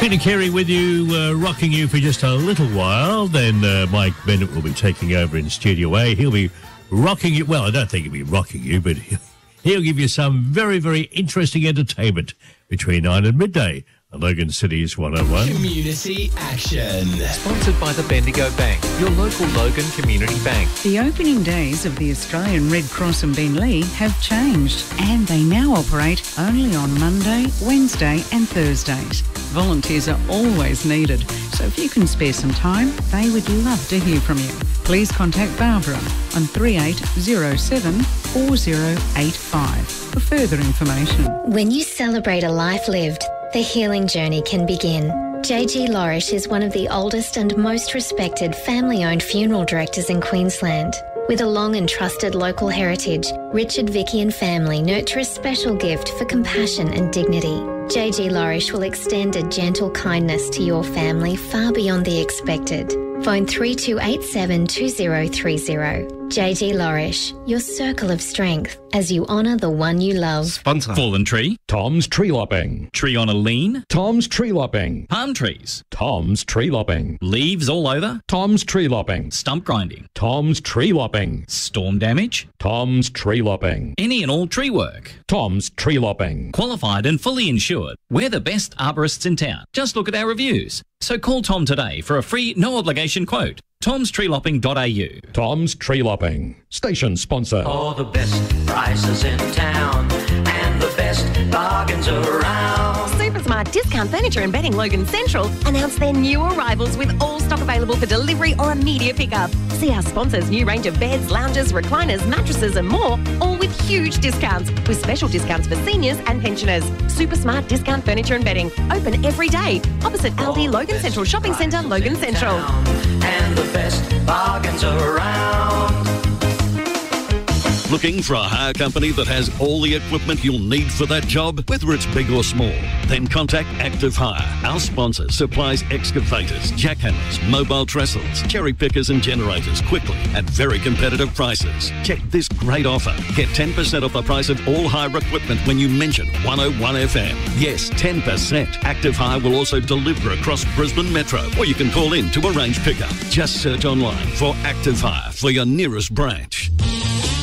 Peter Carey with you, rocking you for just a little while. Then Mike Bennett will be taking over in Studio A. He'll be rocking you. Well, I don't think he'll be rocking you, but he'll give you some very, very interesting entertainment between 9 and midday on Logan City's 101. Community Action. Sponsored by the Bendigo Bank, your local Logan Community Bank. The opening days of the Australian Red Cross in Beenleigh have changed, and they now operate only on Monday, Wednesday and Thursdays. Volunteers are always needed, so if you can spare some time, they would love to hear from you. Please contact Barbara on 3807 4085 for further information. When you celebrate a life lived, the healing journey can begin. JG Lorish is one of the oldest and most respected family-owned funeral directors in Queensland. With a long and trusted local heritage, Richard, Vicky and family nurture a special gift for compassion and dignity. JG Lorish will extend a gentle kindness to your family far beyond the expected. Phone 3287 2030. JG Lorish, your circle of strength as you honour the one you love. Sponsor. Fallen tree. Tom's Tree Lopping. Tree on a lean. Tom's Tree Lopping. Palm trees. Tom's Tree Lopping. Leaves all over. Tom's Tree Lopping. Stump grinding. Tom's Tree Lopping. Storm damage. Tom's Tree Lopping. Any and all tree work. Tom's Tree Lopping. Qualified and fully insured. We're the best arborists in town. Just look at our reviews. So call Tom today for a free, no obligation quote. tomstreelopping.au. Tom's Tree Lopping. Station sponsor. For the best prices in town and the best bargains around. Supersmart Discount Furniture and Bedding Logan Central announced their new arrivals with all stock available for delivery or immediate pickup. See our sponsors' new range of beds, lounges, recliners, mattresses and more, all with huge discounts, with special discounts for seniors and pensioners. Supersmart Discount Furniture and Bedding, open every day, opposite Aldi Logan Central Shopping Centre, Logan Central. And the best bargains around. Looking for a hire company that has all the equipment you'll need for that job, whether it's big or small? Then contact Active Hire. Our sponsor supplies excavators, jackhammers, mobile trestles, cherry pickers and generators quickly at very competitive prices. Check this great offer. Get 10% off the price of all hire equipment when you mention 101 FM. Yes, 10%. Active Hire will also deliver across Brisbane Metro, or you can call in to arrange pickup. Just search online for Active Hire for your nearest branch.